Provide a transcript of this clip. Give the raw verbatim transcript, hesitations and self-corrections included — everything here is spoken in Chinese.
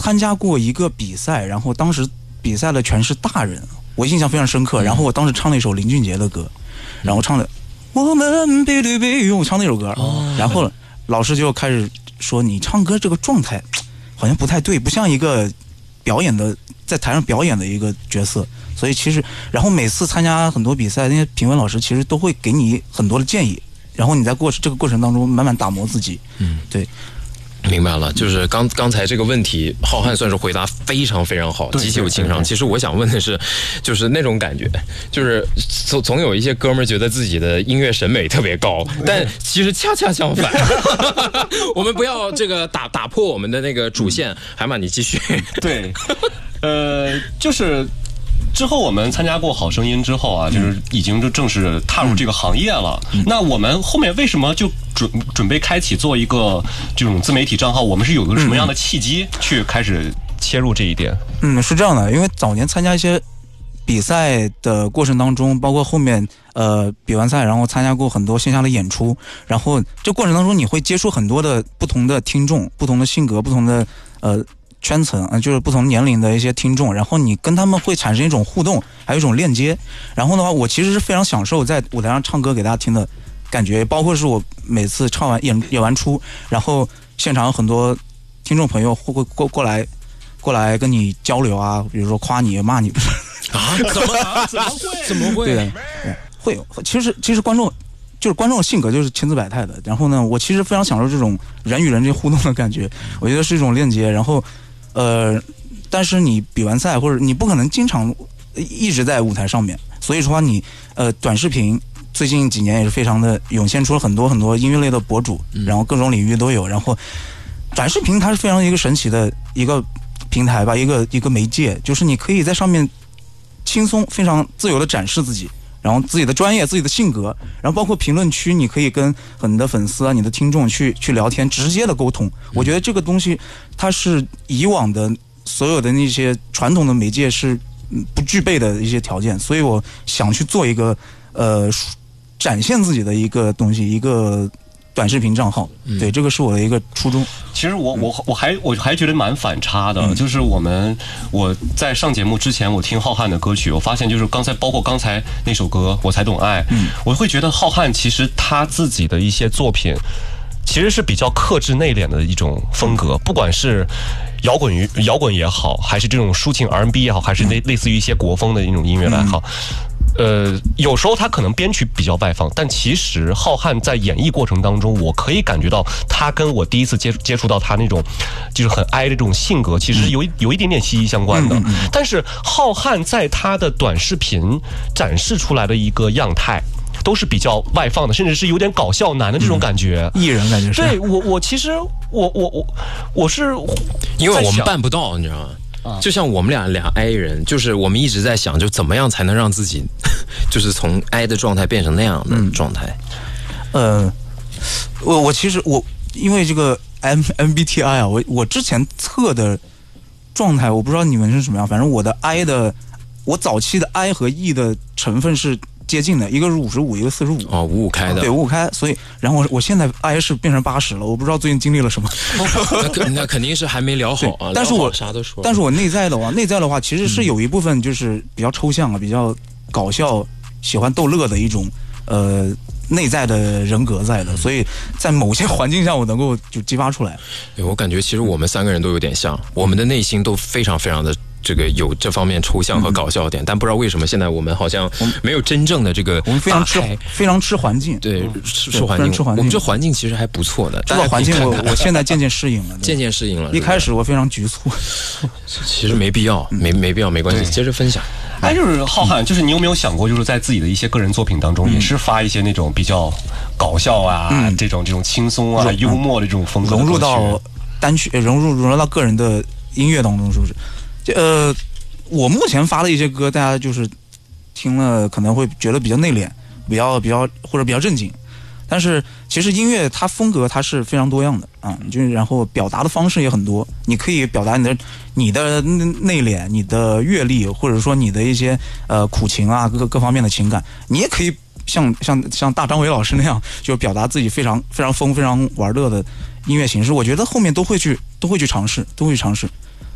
参加过一个比赛，然后当时比赛的全是大人，我印象非常深刻。然后我当时唱了一首林俊杰的歌，然后唱的我们必须必须，我唱那首歌，然后老师就开始说你唱歌这个状态好像不太对，不像一个表演的在台上表演的一个角色。所以其实，然后每次参加很多比赛，那些评委老师其实都会给你很多的建议，然后你在过这个过程当中慢慢打磨自己。嗯，对。 明白了，就是刚刚才这个问题，浩瀚算是回答非常非常好，极其有情商。其实我想问的是，就是那种感觉，就是总总有一些哥们儿觉得自己的音乐审美特别高，但其实恰恰相反。我们不要这个打打破我们的那个主线，海马你继续。 对，呃，就是。之后我们参加过《好声音》之后啊，就是已经就正式踏入这个行业了。嗯、那我们后面为什么就准准备开启做一个这种自媒体账号？我们是有个什么样的契机去开始切入这一点？ 嗯，是这样的，因为早年参加一些比赛的过程当中，包括后面呃比完赛，然后参加过很多线下的演出，然后这过程当中你会接触很多的不同的听众、不同的性格、不同的呃。圈层啊，就是不同年龄的一些听众，然后你跟他们会产生一种互动，还有一种链接。然后的话，我其实是非常享受在舞台上唱歌给大家听的感觉，包括是我每次唱完演演完出，然后现场有很多听众朋友会过过来过来跟你交流啊，比如说夸你骂你啊，怎么怎么会怎么会？ 对的，会。其实其实观众。就是观众的性格就是千姿百态的，然后呢，我其实非常享受这种人与人这互动的感觉，我觉得是一种链接。然后，呃，但是你比完赛或者你不可能经常一直在舞台上面，所以说你呃短视频最近几年也是非常的涌现出了很多很多音乐类的博主，然后各种领域都有。然后短视频它是非常一个神奇的一个平台吧，一个一个媒介，就是你可以在上面轻松非常自由的展示自己。然后自己的专业、自己的性格，然后包括评论区，你可以跟你的粉丝啊、你的听众去去聊天，直接的沟通。我觉得这个东西，它是以往的所有的那些传统的媒介是不具备的一些条件，所以我想去做一个呃展现自己的一个东西，一个短视频账号。对，这个是我的一个初衷。 其实我我我还我还觉得蛮反差的，嗯、就是我们我在上节目之前，我听浩瀚的歌曲，我发现就是刚才包括刚才那首歌《我才懂爱》，嗯，我会觉得浩瀚其实他自己的一些作品，其实是比较克制内敛的一种风格，不管是摇滚乐摇滚也好，还是这种抒情 R and B 也好，还是类类似于一些国风的一种音乐来好。呃，有时候他可能编曲比较外放，但其实浩瀚在演绎过程当中，我可以感觉到他跟我第一次接触接触到他那种就是很哀的这种性格，其实有有一点点息息相关的。但是浩瀚在他的短视频展示出来的一个样态，都是比较外放的，甚至是有点搞笑男的这种感觉， 艺人感觉是。 对我，我其实我我我我是因为我们办不到，你知道吗？就像我们俩俩 I 人，就是我们一直在想，就怎么样才能让自己，就是从 I 的状态变成那样的状态。 嗯、呃，我我其实我因为这个 M M B T I 啊，我我之前测的状态，我不知道你们是什么样，反正我的 I 的，我早期的 I 和 E 的成分是接近的，一个是五十五，一个四十五。 哦，五五开的。 对，五五开。所以，然后我我现在 I 是变成八十了，我不知道最近经历了什么。 那肯那肯定是还没聊好啊。 但是我啥都说。 但是我内在的话，内在的话，其实是有一部分就是比较抽象啊，比较搞笑，喜欢逗乐的一种呃内在的人格在的，所以在某些环境下，我能够就激发出来。 对，我感觉其实我们三个人都有点像，我们的内心都非常非常的。这个有这方面抽象和搞笑点，嗯、但不知道为什么现在我们好像没有真正的这个， 我们非常吃非常吃环境， 对，吃吃环境，吃环境。我们这环境其实还不错的， 这个环境我我现在渐渐适应了， 渐渐适应了。 一开始我非常局促， 其实没必要，没没必要，没关系，接着分享。 哎，就是浩瀚，就是你有没有想过，就是在自己的一些个人作品当中，也是发一些那种比较搞笑啊，嗯、这种这种轻松啊、幽默的这种风格， 融入到单曲，融入融入到个人的音乐当中，是不是？呃，我目前发的一些歌，大家就是听了可能会觉得比较内敛，比较比较或者比较正经，但是其实音乐它风格它是非常多样的啊，就是然后表达的方式也很多，你可以表达你的你的内敛、你的阅历，或者说你的一些呃苦情啊各各方面的情感，你也可以像像像大张伟老师那样，就表达自己非常非常疯、非常玩乐的音乐形式。我觉得后面都会去都会去尝试，都会去尝试。